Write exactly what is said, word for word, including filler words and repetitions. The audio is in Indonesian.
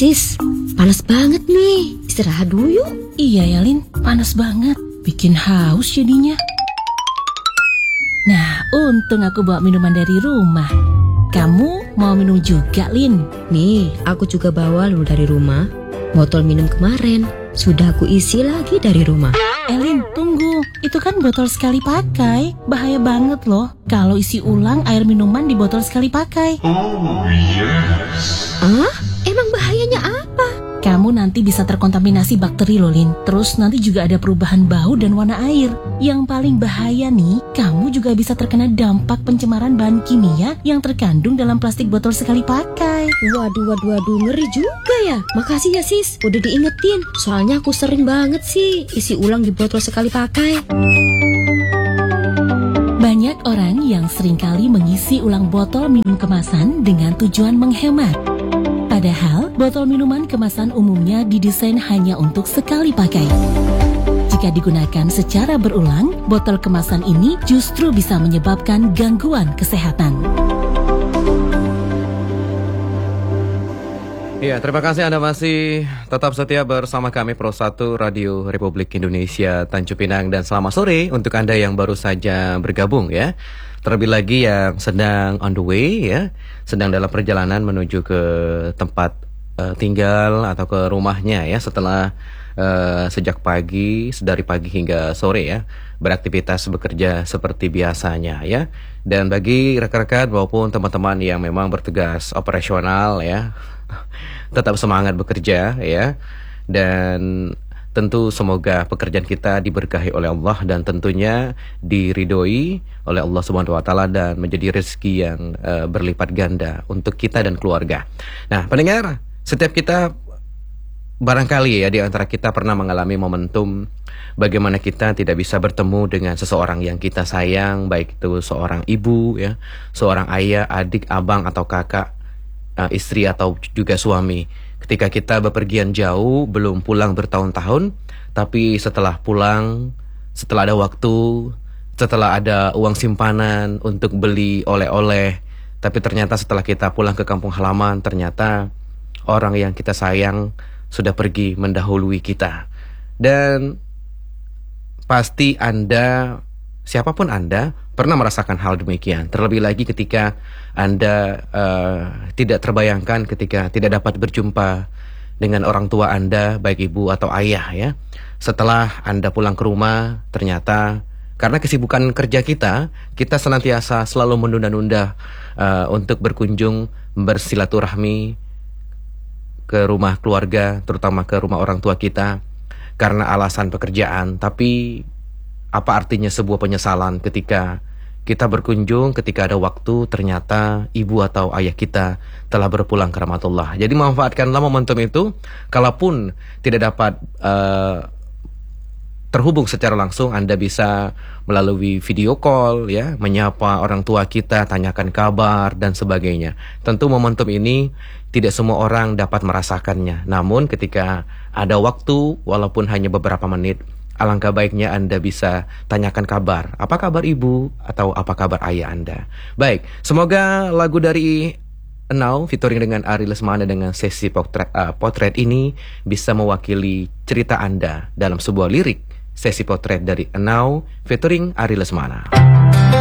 sis, panas banget nih. Istirahat dulu yuk. Iya ya Lin, panas banget. Bikin haus jadinya. Nah, untung aku bawa minuman dari rumah. Kamu mau minum juga, Lin? Nih, aku juga bawa lu dari rumah. Botol minum kemarin sudah aku isi lagi dari rumah. Elin, tunggu. Itu kan botol sekali pakai. Bahaya banget loh kalau isi ulang air minuman di botol sekali pakai. Oh, yes. Ah, emang bahayanya apa? Kamu nanti bisa terkontaminasi bakteri loh, Lin. Terus nanti juga ada perubahan bau dan warna air. Yang paling bahaya nih, kamu juga bisa terkena dampak pencemaran bahan kimia yang terkandung dalam plastik botol sekali pakai. Waduh, waduh, waduh, ngeri juga ya. Makasih ya sis, udah diingetin. Soalnya aku sering banget sih isi ulang di botol sekali pakai. Banyak orang yang seringkali mengisi ulang botol minum kemasan dengan tujuan menghemat. Padahal, botol minuman kemasan umumnya didesain hanya untuk sekali pakai. Jika digunakan secara berulang, botol kemasan ini justru bisa menyebabkan gangguan kesehatan. Ya, terima kasih Anda masih tetap setia bersama kami Pro satu Radio Republik Indonesia Tanjung Pinang, dan selamat sore untuk Anda yang baru saja bergabung ya. Terlebih lagi yang sedang on the way ya, sedang dalam perjalanan menuju ke tempat uh, tinggal atau ke rumahnya ya, setelah uh, sejak pagi, dari pagi hingga sore ya, beraktivitas bekerja seperti biasanya ya. Dan bagi rekan-rekan maupun teman-teman yang memang bertugas operasional ya, tetap semangat bekerja ya, dan tentu semoga pekerjaan kita diberkahi oleh Allah dan tentunya diridhoi oleh Allah Subhanahu wa taala dan menjadi rezeki yang uh, berlipat ganda untuk kita dan keluarga. Nah, pendengar, setiap kita barangkali ya di antara kita pernah mengalami momentum bagaimana kita tidak bisa bertemu dengan seseorang yang kita sayang, baik itu seorang ibu ya, seorang ayah, adik, abang atau kakak, uh, istri atau juga suami. Ketika kita bepergian jauh, belum pulang bertahun-tahun, tapi setelah pulang, setelah ada waktu, setelah ada uang simpanan untuk beli oleh-oleh, tapi ternyata setelah kita pulang ke kampung halaman, ternyata orang yang kita sayang sudah pergi mendahului kita. Dan pasti Anda, siapapun Anda, pernah merasakan hal demikian. Terlebih lagi ketika Anda uh, tidak terbayangkan ketika tidak dapat berjumpa dengan orang tua Anda, baik ibu atau ayah ya. Setelah Anda pulang ke rumah, ternyata karena kesibukan kerja kita, kita senantiasa selalu menunda-nunda uh, untuk berkunjung, bersilaturahmi ke rumah keluarga, terutama ke rumah orang tua kita, karena alasan pekerjaan. Tapi apa artinya sebuah penyesalan ketika kita berkunjung, ketika ada waktu, ternyata ibu atau ayah kita telah berpulang ke rahmatullah. Jadi manfaatkanlah momentum itu. Kalaupun tidak dapat uh, terhubung secara langsung, Anda bisa melalui video call ya, menyapa orang tua kita, tanyakan kabar dan sebagainya. Tentu momentum ini tidak semua orang dapat merasakannya. Namun ketika ada waktu, walaupun hanya beberapa menit, alangkah baiknya Anda bisa tanyakan kabar. Apa kabar ibu atau apa kabar ayah Anda? Baik, semoga lagu dari Now featuring dengan Ari Lesmana dengan sesi potret, uh, potret ini bisa mewakili cerita Anda dalam sebuah lirik sesi potret dari Now featuring Ari Lesmana.